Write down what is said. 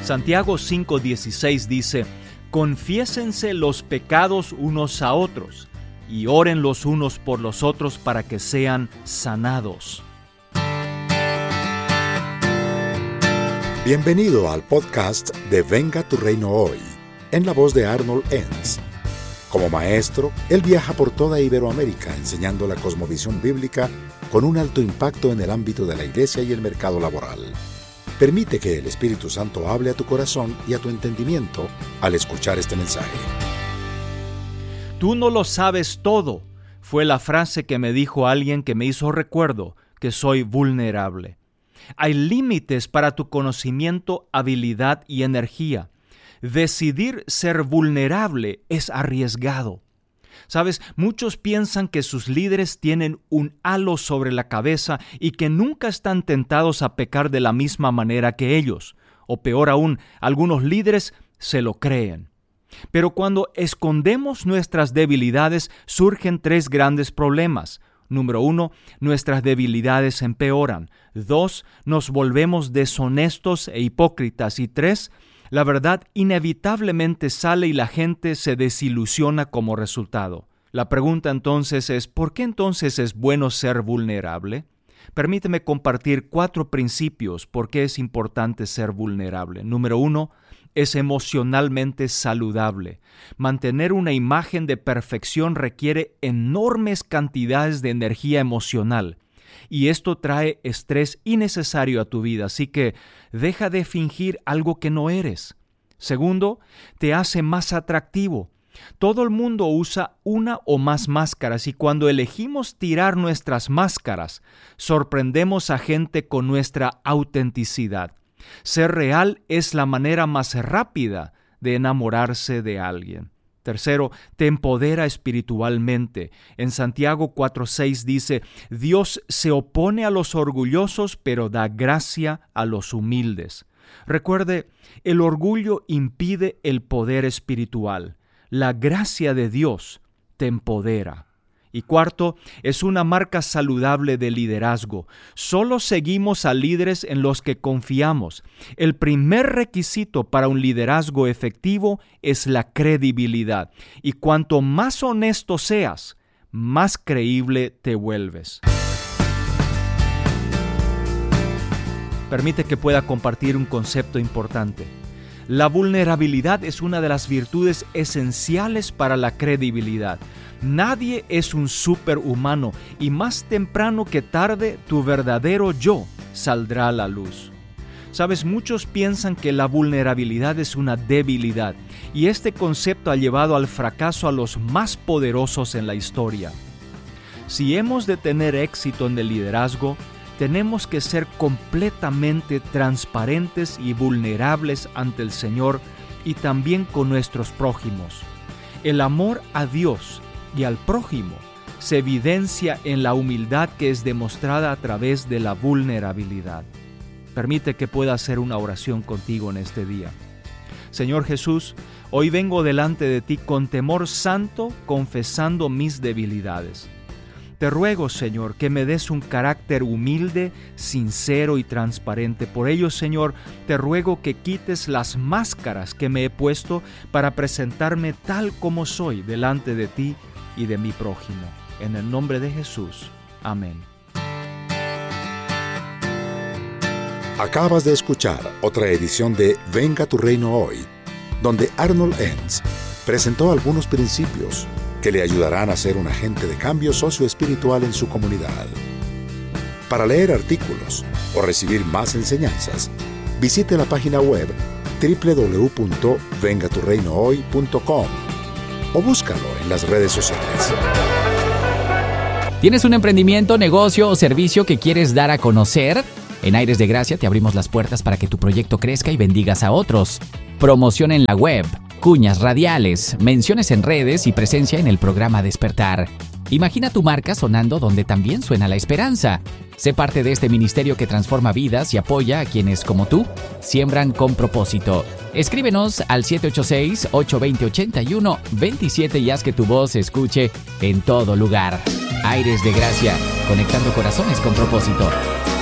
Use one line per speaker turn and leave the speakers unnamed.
Santiago 5:16 dice: confiésense los pecados unos a otros y oren los unos por los otros para que sean sanados.
Bienvenido al podcast de Venga tu Reino Hoy, en la voz de Arnold Enns. Como maestro, él viaja por toda Iberoamérica enseñando la cosmovisión bíblica con un alto impacto en el ámbito de la iglesia y el mercado laboral. Permite que el Espíritu Santo hable a tu corazón y a tu entendimiento al escuchar este mensaje.
Tú no lo sabes todo, fue la frase que me dijo alguien que me hizo recuerdo que soy vulnerable. Hay límites para tu conocimiento, habilidad y energía. Decidir ser vulnerable es arriesgado. Sabes, muchos piensan que sus líderes tienen un halo sobre la cabeza y que nunca están tentados a pecar de la misma manera que ellos. O peor aún, algunos líderes se lo creen. Pero cuando escondemos nuestras debilidades, surgen tres grandes problemas. Número 1, nuestras debilidades empeoran. 2, nos volvemos deshonestos e hipócritas. Y 3, la verdad inevitablemente sale y la gente se desilusiona como resultado. La pregunta entonces es, ¿por qué entonces es bueno ser vulnerable? Permíteme compartir 4 principios por qué es importante ser vulnerable. Número 1, es emocionalmente saludable. Mantener una imagen de perfección requiere enormes cantidades de energía emocional. Y esto trae estrés innecesario a tu vida, así que deja de fingir algo que no eres. Segundo, te hace más atractivo. Todo el mundo usa una o más máscaras y cuando elegimos tirar nuestras máscaras, sorprendemos a gente con nuestra autenticidad. Ser real es la manera más rápida de enamorarse de alguien. Tercero, te empodera espiritualmente. En Santiago 4:6 dice: Dios se opone a los orgullosos, pero da gracia a los humildes. Recuerde, el orgullo impide el poder espiritual. La gracia de Dios te empodera. Y cuarto, es una marca saludable de liderazgo. Solo seguimos a líderes en los que confiamos. El primer requisito para un liderazgo efectivo es la credibilidad. Y cuanto más honesto seas, más creíble te vuelves. Permite que pueda compartir un concepto importante. La vulnerabilidad es una de las virtudes esenciales para la credibilidad. Nadie es un superhumano y más temprano que tarde tu verdadero yo saldrá a la luz. Sabes, muchos piensan que la vulnerabilidad es una debilidad y este concepto ha llevado al fracaso a los más poderosos en la historia. Si hemos de tener éxito en el liderazgo, tenemos que ser completamente transparentes y vulnerables ante el Señor y también con nuestros prójimos. El amor a Dios y al prójimo se evidencia en la humildad que es demostrada a través de la vulnerabilidad. Permite que pueda hacer una oración contigo en este día. Señor Jesús, hoy vengo delante de ti con temor santo, confesando mis debilidades. Te ruego, Señor, que me des un carácter humilde, sincero y transparente. Por ello, Señor, te ruego que quites las máscaras que me he puesto para presentarme tal como soy delante de ti y de mi prójimo. En el nombre de Jesús. Amén.
Acabas de escuchar otra edición de Venga tu Reino Hoy, donde Arnold Enns presentó algunos principios que le ayudarán a ser un agente de cambio socioespiritual en su comunidad. Para leer artículos o recibir más enseñanzas, visite la página web www.vengaturreinohoy.com o búscalo en las redes sociales.
¿Tienes un emprendimiento, negocio o servicio que quieres dar a conocer? En Aires de Gracia te abrimos las puertas para que tu proyecto crezca y bendigas a otros. Promoción en la web, cuñas radiales, menciones en redes y presencia en el programa Despertar. Imagina tu marca sonando donde también suena la esperanza. Sé parte de este ministerio que transforma vidas y apoya a quienes, como tú, siembran con propósito. Escríbenos al 786-820-8127 y haz que tu voz se escuche en todo lugar. Aires de Gracia, conectando corazones con propósito.